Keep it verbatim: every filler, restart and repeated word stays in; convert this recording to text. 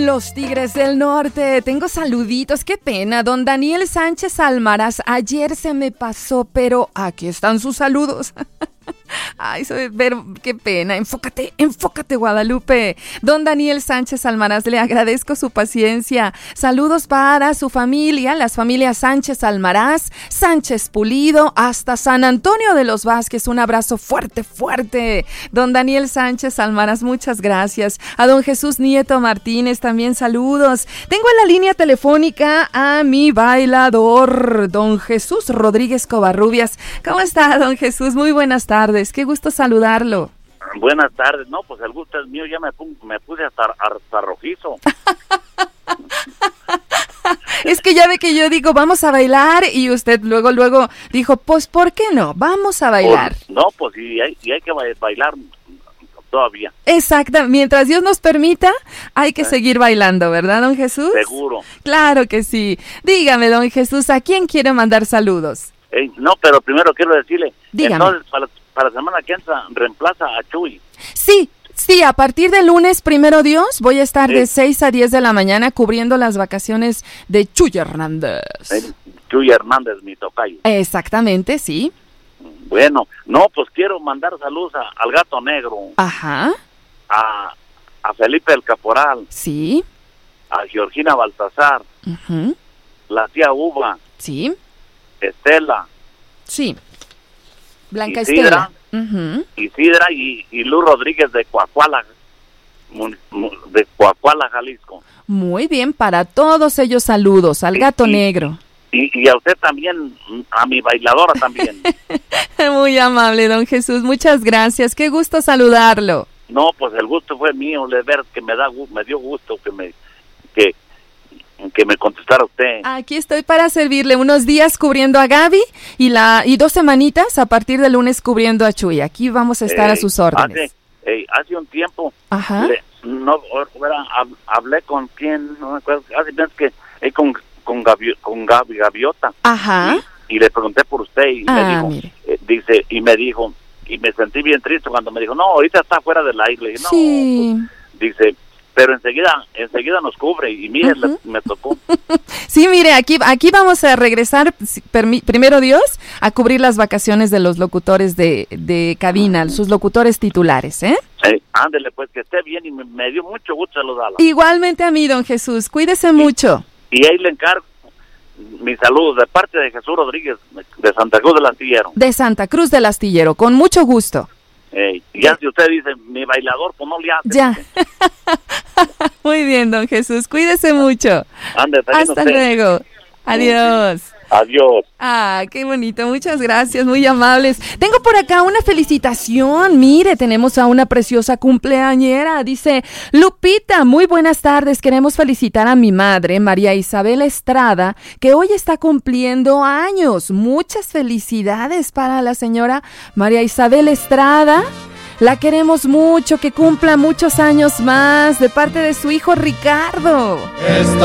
Los Tigres del Norte, tengo saluditos, qué pena, don Daniel Sánchez Almaraz, ayer se me pasó, pero aquí están sus saludos. Ay, soy, pero qué pena, enfócate, enfócate Guadalupe. Don Daniel Sánchez Almaraz, le agradezco su paciencia. Saludos para su familia, las familias Sánchez Almaraz, Sánchez Pulido, hasta San Antonio de los Vázquez. Un abrazo fuerte, fuerte. Don Daniel Sánchez Almaraz, muchas gracias. A don Jesús Nieto Martínez, también saludos. Tengo en la línea telefónica a mi bailador, don Jesús Rodríguez Covarrubias. ¿Cómo está, don Jesús? Muy buenas tardes. Qué gusto saludarlo. Buenas tardes. No, pues el gusto es mío. Ya me, me puse hasta, hasta rojizo. Es que ya ve que yo digo, vamos a bailar, y usted luego, luego dijo, pues, ¿por qué no? Vamos a bailar. Pues, no, pues, y hay, y hay que bailar todavía. Exacto. Mientras Dios nos permita, hay que ¿Eh? seguir bailando, ¿verdad, don Jesús? Seguro. Claro que sí. Dígame, don Jesús, ¿a quién quiere mandar saludos? Eh, no, pero primero quiero decirle, Dígame. Entonces, para, para la semana que entra, reemplaza a Chuy. Sí, sí, a partir del lunes, primero Dios, voy a estar sí. de seis a diez de la mañana cubriendo las vacaciones de Chuy Hernández. Eh, Chuy Hernández, mi tocayo. Exactamente, sí. Bueno, no, pues quiero mandar saludos a, al Gato Negro. Ajá. A, a Felipe el Caporal. Sí. A Georgina Baltasar. Uh-huh. La tía Uva. Sí. Estela. Sí. Blanca Isidra, Estela. Uh-huh. Isidra y, y Luz Rodríguez de Coahuila, de Coahuila, Jalisco. Muy bien, para todos ellos saludos, al Gato y, Negro. Y, y a usted también, a mi bailadora también. Muy amable, don Jesús, muchas gracias, qué gusto saludarlo. No, pues el gusto fue mío, de ver que me da me dio gusto que me que que me contestara usted. Aquí estoy para servirle, unos días cubriendo a Gaby y la y dos semanitas a partir del lunes cubriendo a Chuy. Aquí vamos a estar eh, a sus órdenes. Hace, eh, hace un tiempo, Ajá. Le, no, era, hablé con quién, no me acuerdo, hace meses que eh, con con Gavi, con Gaby Gaviota. Ajá. Y, y le pregunté por usted y ah, me dijo, mire. Eh, dice y me dijo y me sentí bien triste cuando me dijo, no, ahorita está fuera del aire. Le dije, no, sí. pues, dice, pero enseguida enseguida nos cubre y mire, uh-huh. le, me tocó. Sí, mire, aquí aquí vamos a regresar, permi, primero Dios, a cubrir las vacaciones de los locutores de, de cabina, uh-huh. sus locutores titulares, ¿eh? Sí, ándele, pues, que esté bien y me, me dio mucho gusto saludarla. Igualmente a mí, don Jesús, cuídese y, mucho. Y ahí le encargo mis saludos de parte de Jesús Rodríguez, de Santa Cruz del Astillero. De Santa Cruz del Astillero, con mucho gusto. Eh, ya si usted dice, mi bailador, pues no le hace. Ya. Muy bien, don Jesús, cuídese mucho. Ande, hasta usted. luego. Adiós. Adiós. Ah, qué bonito, muchas gracias, muy amables. Tengo por acá una felicitación, mire, tenemos a una preciosa cumpleañera, dice Lupita, muy buenas tardes, queremos felicitar a mi madre, María Isabel Estrada, que hoy está cumpliendo años. Muchas felicidades para la señora María Isabel Estrada. La queremos mucho, que cumpla muchos años más, de parte de su hijo Ricardo. Esta